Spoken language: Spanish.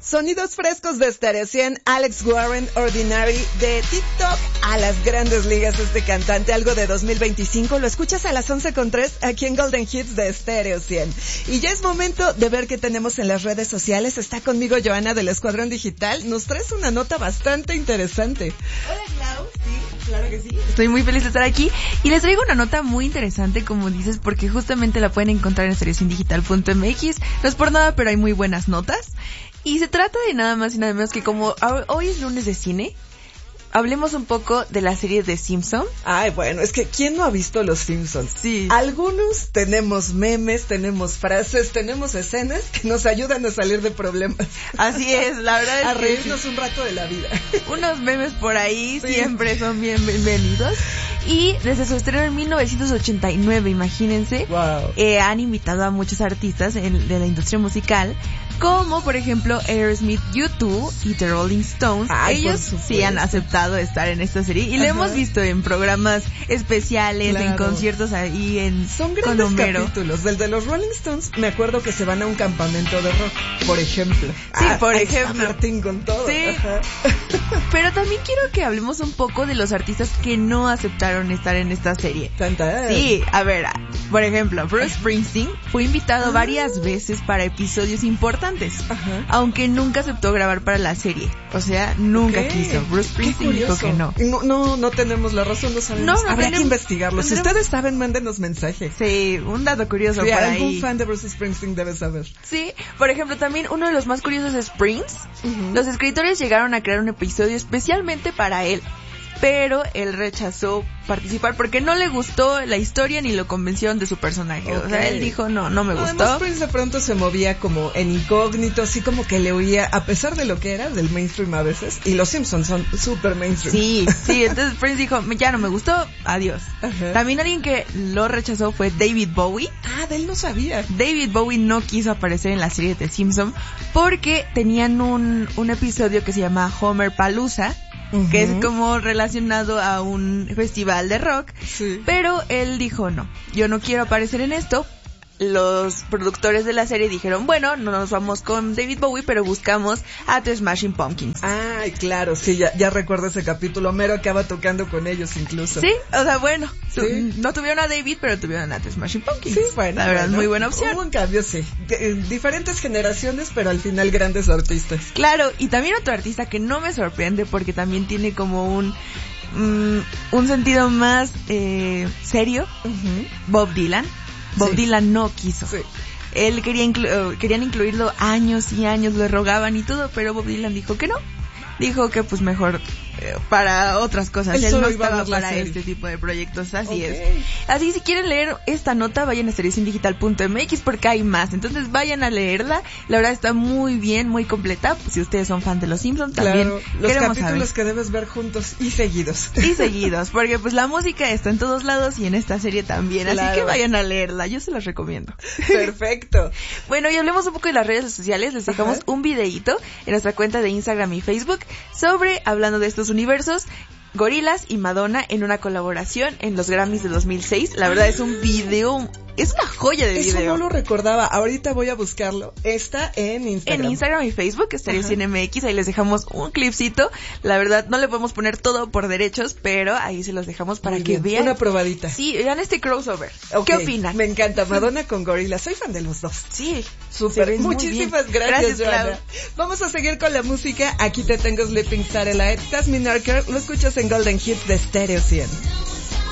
Sonidos frescos de Stereo 100, Alex Warren, Ordinary, de TikTok a las grandes ligas este cantante, algo de 2025, lo escuchas a las 11:03 aquí en Golden Hits de Stereo 100. Y ya es momento de ver qué tenemos en las redes sociales. Está conmigo Joana del Escuadrón Digital, nos traes una nota bastante interesante. Hola Clau, sí, claro que sí. Estoy muy feliz de estar aquí y les traigo una nota muy interesante, como dices, porque justamente la pueden encontrar en estereociendigital.mx. No es por nada, pero hay muy buenas notas. Y se trata de nada más y nada menos que como hoy es lunes de cine, hablemos un poco de la serie de Simpsons. Ay, bueno, es que ¿quién no ha visto los Simpsons? Sí. Algunos tenemos memes, tenemos frases, tenemos escenas que nos ayudan a salir de problemas. Así es, la verdad es a reírnos un rato de la vida. Unos memes por ahí siempre son bienvenidos. Y desde su estreno en 1989, imagínense, wow. Han invitado a muchos artistas de la industria musical, como por ejemplo Aerosmith, U2 y The Rolling Stones. Ellos sí han aceptado estar en esta serie y lo hemos visto en programas especiales, claro, en conciertos ahí son grandes capítulos. Del de los Rolling Stones me acuerdo que se van a un campamento de rock, por ejemplo. Sí, por ejemplo. Martín con todo. Sí. Pero también quiero que hablemos un poco de los artistas que no aceptaron estar en esta serie. Sí, a ver, por ejemplo, Bruce Springsteen fue invitado varias veces para episodios importantes, aunque nunca aceptó grabar para la serie. O sea, nunca quiso. Bruce Springsteen dijo que no. No tenemos la razón, no sabemos. Habrá que investigarlo. Si ustedes saben, mándenos mensaje. Sí, un dato curioso por ahí. Algún fan de Bruce Springsteen debe saber. Sí, por ejemplo, también uno de los más curiosos es Prince. Los escritores llegaron a crear un episodio especialmente para él, pero él rechazó participar porque no le gustó la historia ni lo convencieron de su personaje. O sea, él dijo, no me gustó. Además, Prince de pronto se movía como en incógnito, así como que le oía, a pesar de lo que era, del mainstream a veces, y los Simpsons son súper mainstream. Sí, entonces Prince dijo, ya no me gustó, adiós. También alguien que lo rechazó fue David Bowie. De él no sabía. David Bowie no quiso aparecer en la serie de Simpsons porque tenían un episodio que se llama Homer Palooza, que es como relacionado a un festival de rock, pero él dijo no, yo no quiero aparecer en esto. Los productores de la serie dijeron, bueno, no nos vamos con David Bowie, pero buscamos a The Smashing Pumpkins. Ay, claro, sí, ya recuerdo ese capítulo. Homero acaba tocando con ellos incluso. Sí, o sea, bueno, no tuvieron a David, pero tuvieron a The Smashing Pumpkins. Sí, bueno. La verdad, muy buena opción. Hubo un cambio, sí. Diferentes generaciones, pero al final grandes artistas. Claro, y también otro artista que no me sorprende porque también tiene como un sentido más serio, Bob Dylan. Bob Dylan no quiso. Él querían incluirlo años y años, le rogaban y todo, pero Bob Dylan dijo que no. Dijo que pues mejor para otras cosas. Él no estaba para este tipo de proyectos, así es. Así si quieren leer esta nota, vayan a estereociendigital.mx porque hay más. Entonces vayan a leerla. La verdad está muy bien, muy completa. Pues, si ustedes son fan de los Simpsons, también los capítulos que debes ver juntos y seguidos. Porque pues la música está en todos lados y en esta serie también. Así que vayan a leerla, yo se las recomiendo. Perfecto. Bueno, y hablemos un poco de las redes sociales. Les dejamos un videíto en nuestra cuenta de Instagram y Facebook sobre, hablando de estos universos, Gorillaz y Madonna en una colaboración en los Grammys de 2006. La verdad es un video, es una joya de video. Eso no lo recordaba, ahorita voy a buscarlo. Está en Instagram. En Instagram y Facebook, Stereo 100 MX, ahí les dejamos un clipcito. La verdad, no le podemos poner todo por derechos, pero ahí se los dejamos para que vean. Una probadita. Sí, vean este crossover. ¿Qué opinan? Me encanta, Madonna con Gorillaz. Soy fan de los dos. Sí, súper. Muchísimas gracias, Joana. Vamos a seguir con la música. Aquí te tengo Sleeping Satellite. Tasmin Archer, lo escuchas en Golden Hits de Stereo 100.